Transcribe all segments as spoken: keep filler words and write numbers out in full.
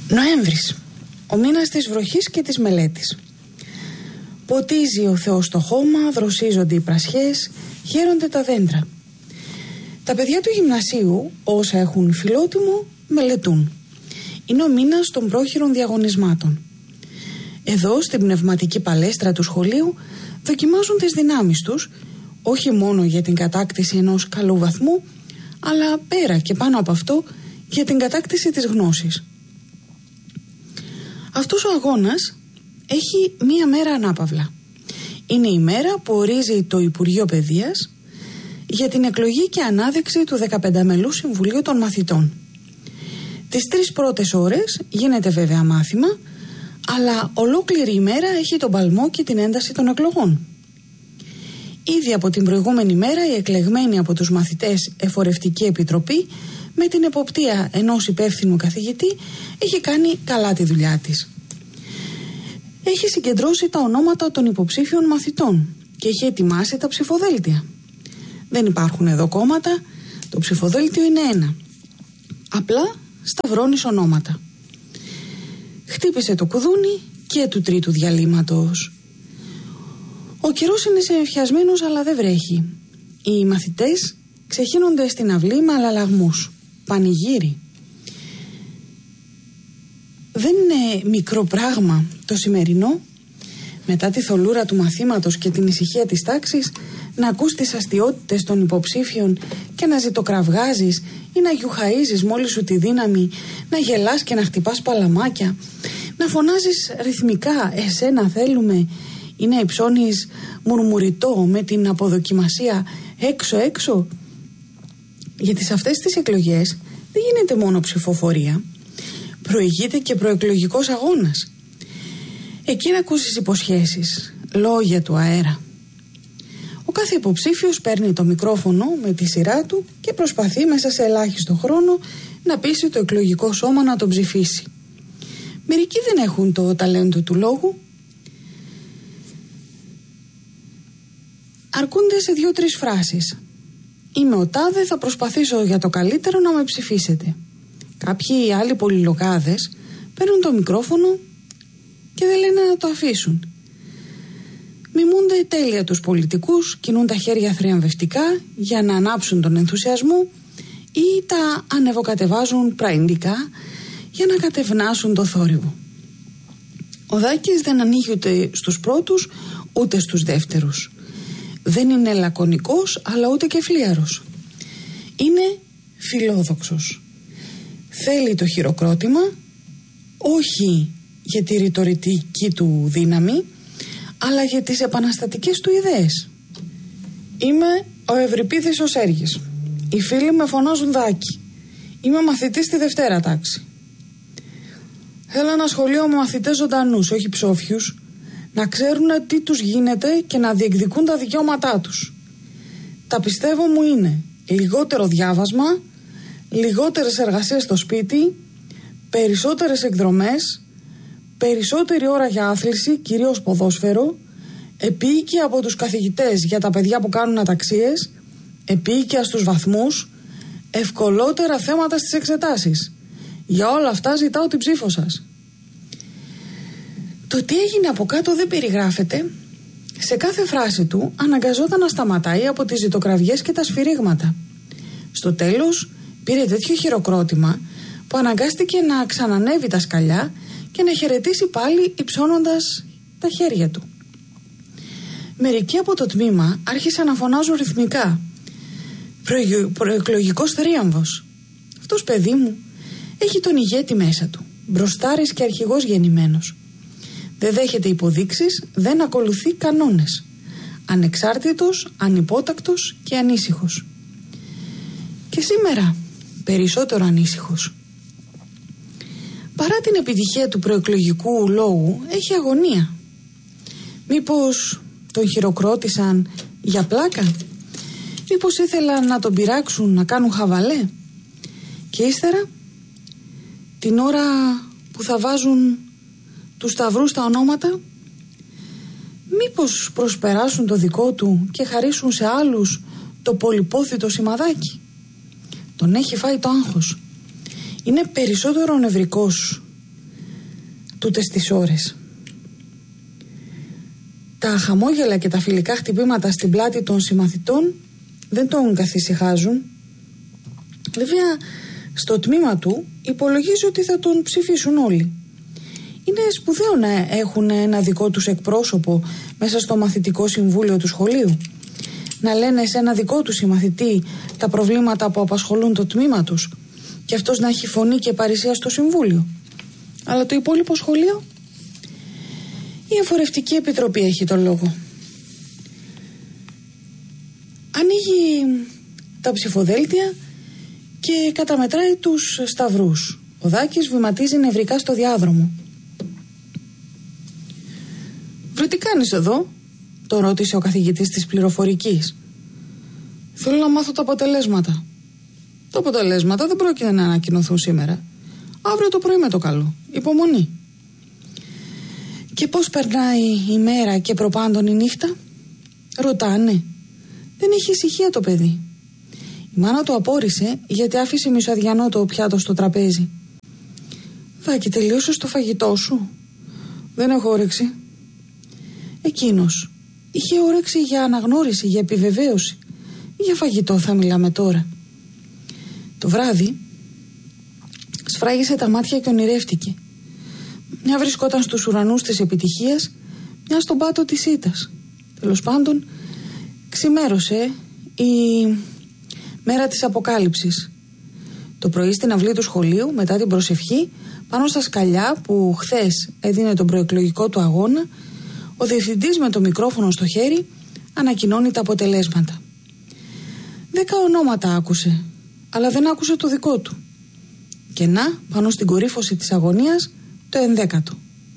Νοέμβρης, ο μήνας της βροχής και της μελέτης. Ποτίζει ο Θεός το χώμα, δροσίζονται οι πρασιές, χαίρονται τα δέντρα. Τα παιδιά του γυμνασίου, όσα έχουν φιλότιμο, μελετούν. Είναι ο μήνας των πρόχειρων διαγωνισμάτων. Εδώ, στην πνευματική παλέστρα του σχολείου, δοκιμάζουν τις δυνάμεις τους, όχι μόνο για την κατάκτηση ενός καλού βαθμού, αλλά πέρα και πάνω από αυτό, για την κατάκτηση της γνώσης. Αυτός ο αγώνας έχει μία μέρα ανάπαυλα. Είναι η μέρα που ορίζει το Υπουργείο Παιδείας για την εκλογή και ανάδειξη του δεκαπενταμελούς Συμβουλίου των Μαθητών. Τις τρεις πρώτες ώρες γίνεται βέβαια μάθημα, αλλά ολόκληρη η μέρα έχει τον παλμό και την ένταση των εκλογών. Ήδη από την προηγούμενη μέρα η εκλεγμένη από τους μαθητές εφορευτική επιτροπή, με την εποπτεία ενός υπεύθυνου καθηγητή, έχει κάνει καλά τη δουλειά της. Έχει συγκεντρώσει τα ονόματα των υποψήφιων μαθητών και έχει ετοιμάσει τα ψηφοδέλτια. Δεν υπάρχουν εδώ κόμματα, το ψηφοδέλτιο είναι ένα. Απλά σταυρώνεις ονόματα. Χτύπησε το κουδούνι και του τρίτου διαλύματος. Ο καιρός είναι συννεφιασμένος, αλλά δεν βρέχει. Οι μαθητές ξεχύνονται στην αυλή με αλλαλαγμούς. Πανηγύρι. Δεν είναι μικρό πράγμα το σημερινό, μετά τη θολούρα του μαθήματος και την ησυχία της τάξης, να ακούς τις αστιότητες των υποψήφιων και να ζητοκραυγάζεις ή να γιουχαΐζεις μόλις σου τη δύναμη, να γελάς και να χτυπάς παλαμάκια, να φωνάζεις ρυθμικά «εσένα θέλουμε» ή να υψώνεις μουρμουριτό με την αποδοκιμασία «έξω έξω». Γιατί σε αυτές τις εκλογές δεν γίνεται μόνο ψηφοφορία, προηγείται και προεκλογικός αγώνας. Εκεί να ακούσεις υποσχέσεις, λόγια του αέρα. Ο κάθε υποψήφιος παίρνει το μικρόφωνο με τη σειρά του και προσπαθεί μέσα σε ελάχιστο χρόνο να πείσει το εκλογικό σώμα να τον ψηφίσει. Μερικοί δεν έχουν το ταλέντο του λόγου. Αρκούνται σε δύο-τρεις φράσεις. «Είμαι ο τάδε, θα προσπαθήσω για το καλύτερο να με ψηφίσετε». Κάποιοι άλλοι πολυλογάδες παίρνουν το μικρόφωνο και δεν λένε να το αφήσουν. Μιμούνται τέλεια τους πολιτικούς, κινούν τα χέρια θριαμβευτικά για να ανάψουν τον ενθουσιασμό ή τα ανεβοκατεβάζουν πραϊντικά για να κατευνάσουν το θόρυβο. Ο Δάκης δεν ανοίγει ούτε στους πρώτους ούτε στους δεύτερους. Δεν είναι λακωνικός, αλλά ούτε και φλίαρος. Είναι φιλόδοξος. Θέλει το χειροκρότημα, όχι για τη ρητορική του δύναμη, αλλά για τις επαναστατικές του ιδέες. Είμαι ο Ευρυπίδης ο Σέργης. Οι φίλοι με φωνάζουν Δάκη. Είμαι μαθητής στη Δευτέρα τάξη. Θέλω ένα σχολείο με μαθητές ζωντανούς, όχι ψόφιους, να ξέρουν τι τους γίνεται και να διεκδικούν τα δικαιώματά τους. Τα πιστεύω μου είναι λιγότερο διάβασμα, λιγότερες εργασίες στο σπίτι, περισσότερες εκδρομές, περισσότερη ώρα για άθληση, κυρίως ποδόσφαιρο, επίοικια από τους καθηγητές για τα παιδιά που κάνουν αταξίες, επίοικια στους βαθμούς, ευκολότερα θέματα στις εξετάσεις. Για όλα αυτά ζητάω την ψήφο σας. Το τι έγινε από κάτω δεν περιγράφεται. Σε κάθε φράση του αναγκαζόταν να σταματάει από τις ζητοκραυγές και τα σφυρίγματα. Στο τέλος πήρε τέτοιο χειροκρότημα που αναγκάστηκε να ξανανεύει τα σκαλιά και να χαιρετήσει πάλι υψώνοντας τα χέρια του. Μερικοί από το τμήμα άρχισαν να φωνάζουν ρυθμικά Προε... «Προεκλογικός θρίαμβος». Αυτός, παιδί μου, έχει τον ηγέτη μέσα του, μπροστάρης και αρχηγός γεννημένος. Δεν δέχεται υποδείξεις, δεν ακολουθεί κανόνες. Ανεξάρτητος, ανυπότακτος και ανήσυχος. Και σήμερα περισσότερο ανήσυχος. Παρά την επιτυχία του προεκλογικού λόγου, έχει αγωνία. Μήπως τον χειροκρότησαν για πλάκα? Μήπως ήθελαν να τον πειράξουν, να κάνουν χαβαλέ? Και ύστερα, την ώρα που θα βάζουν τους σταυρούς στα ονόματα, μήπως προσπεράσουν το δικό του και χαρίσουν σε άλλους το πολυπόθητο σημαδάκι? Τον έχει φάει το άγχος. Είναι περισσότερο νευρικός τούτες τις ώρες. Τα χαμόγελα και τα φιλικά χτυπήματα στην πλάτη των συμμαθητών δεν τον καθησυχάζουν. Βέβαια, στο τμήμα του υπολογίζει ότι θα τον ψηφίσουν όλοι. Είναι σπουδαίο να έχουν ένα δικό τους εκπρόσωπο μέσα στο μαθητικό συμβούλιο του σχολείου. Να λένε σε ένα δικό του συμμαθητή τα προβλήματα που απασχολούν το τμήμα τους και αυτός να έχει φωνή και παρησία στο συμβούλιο. Αλλά το υπόλοιπο σχολείο, η Εφορευτική Επιτροπή έχει τον λόγο. Ανοίγει τα ψηφοδέλτια και καταμετράει τους σταυρούς. Ο Δάκης βηματίζει νευρικά στο διάδρομο. «Βρε, τι κάνεις εδώ?» τον ρώτησε ο καθηγητής της πληροφορικής. «Θέλω να μάθω τα αποτελέσματα». «Τα αποτελέσματα δεν πρόκειται να ανακοινωθούν σήμερα. Αύριο το πρωί με το καλό. Υπομονή». «Και πώς περνάει η μέρα και προπάντων η νύχτα?» ρωτάνε. Δεν έχει ησυχία το παιδί. Η μάνα του απόρρισε γιατί άφησε μισοαδιανό το πιάτο στο τραπέζι. «Δάκη, τελείωσες το φαγητό σου?» «Δεν έχω όρεξη». Εκείνος είχε όρεξη για αναγνώριση, για επιβεβαίωση. Για φαγητό θα μιλάμε τώρα. Το βράδυ σφράγισε τα μάτια και ονειρεύτηκε. Μια βρισκόταν στους ουρανούς της επιτυχίας, μια στον πάτο της ήττας. Τέλος πάντων, ξημέρωσε η μέρα της αποκάλυψης. Το πρωί στην αυλή του σχολείου, μετά την προσευχή, πάνω στα σκαλιά που χθες έδινε τον προεκλογικό του αγώνα, ο διευθυντής με το μικρόφωνο στο χέρι ανακοινώνει τα αποτελέσματα. Δέκα ονόματα άκουσε, αλλά δεν άκουσε το δικό του. Και να, πάνω στην κορύφωση της αγωνίας, το ενδέκατο.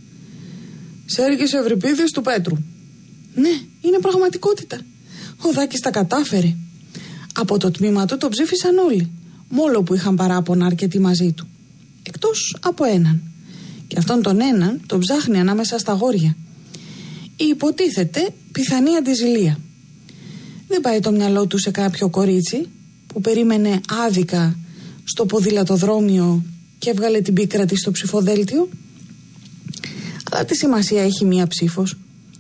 «Σέργης Ευρυπίδης του Πέτρου». Ναι, είναι πραγματικότητα. Ο Δάκης τα κατάφερε. Από το τμήμα του το ψήφισαν όλοι, μόλο που είχαν παράπονα αρκετοί μαζί του. Εκτός από έναν. Και αυτόν τον έναν τον ψάχνει ανάμεσα στα αγόρια. Η υποτίθεται πιθανή αντιζηλία. Δεν πάει το μυαλό του σε κάποιο κορίτσι που περίμενε άδικα στο ποδηλατοδρόμιο και έβγαλε την πίκρα της στο ψηφοδέλτιο. Αλλά τι σημασία έχει μία ψήφος?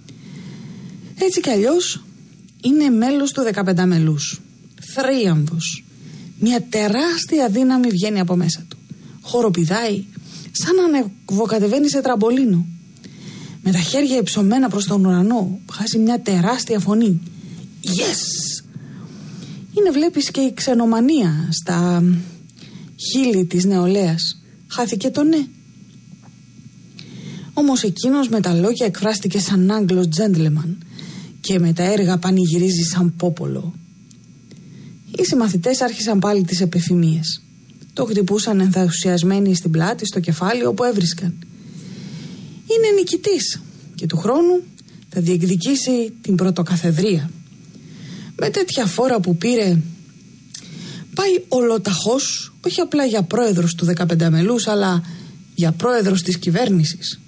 Έτσι κι αλλιώς είναι μέλος του δεκαπέντε μελούς. Θρίαμβος. Μια τεράστια δύναμη βγαίνει από μέσα του. Χοροπηδάει σαν να ανεβοκατεβαίνει σε τραμπολίνο. Με τα χέρια υψωμένα προς τον ουρανό βγάζει μια τεράστια φωνή. Yes! Είναι, βλέπεις, και η ξενομανία στα χείλη της νεολαίας. Χάθηκε το ναι. Όμως εκείνος με τα λόγια εκφράστηκε σαν Άγγλος τζέντλεμαν και με τα έργα πανηγυρίζει σαν πόπολο. Οι συμμαθητές άρχισαν πάλι τις επιθυμίες. Το χτυπούσαν ενθουσιασμένοι στην πλάτη, στο κεφάλι, όπου έβρισκαν. Είναι νικητής και του χρόνου θα διεκδικήσει την πρωτοκαθεδρία. Με τέτοια φόρα που πήρε, πάει ολοταχώς, όχι απλά για πρόεδρος του δεκαπέντε μελούς, αλλά για πρόεδρος της κυβέρνησης.